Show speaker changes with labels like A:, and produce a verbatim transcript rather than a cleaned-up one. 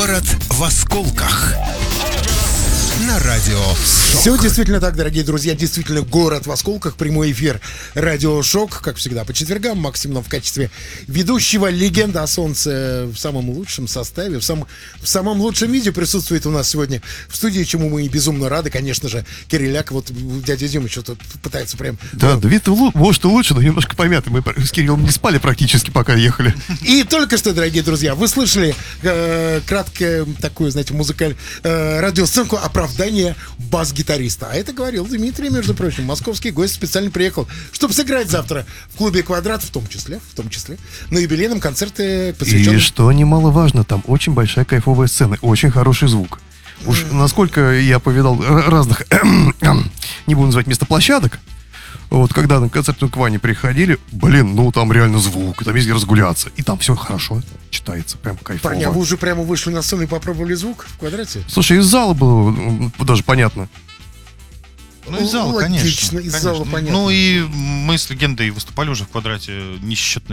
A: Город в осколках. На радио Шок.
B: Все действительно так, дорогие друзья. Действительно, город в осколках. Прямой эфир Радио Шок. Как всегда, по четвергам. Максим в качестве ведущего. Легенда о солнце в самом лучшем составе, в, сам, в самом лучшем виде присутствует у нас сегодня в студии, чему мы безумно рады. Конечно же, Кириляк, вот дядя Дима что-то пытается прям...
C: Да, да вид, может, и лучше, но немножко помятый. Мы с Кириллом не спали практически, пока ехали.
B: И только что, дорогие друзья, вы слышали э, краткое такую, знаете, музыкаль... Э, радиосценку оправдания бас-гитариста. А это говорил Дмитрий, между прочим. Московский гость специально приехал, чтобы сыграть завтра в клубе «Квадрат», в том числе, в том числе, на юбилейном концерте, посвященном...
C: И что немаловажно, там очень большая кайфовая сцена, очень хороший звук. Уж насколько я повидал разных, не буду называть местоплощадок, вот когда на концерт к Ване приходили, блин, ну там реально звук, там есть где разгуляться, и там все хорошо читается, прям кайфово.
B: Парни, а вы уже прямо вышли на сцену и попробовали звук в «Квадрате»?
C: Слушай, из зала было ну, даже понятно.
D: Ну, из зала,
B: Логично,
D: конечно.
B: из
D: конечно.
B: зала понятно.
D: Ну, и мы с Легендой выступали уже в «Квадрате» несчетное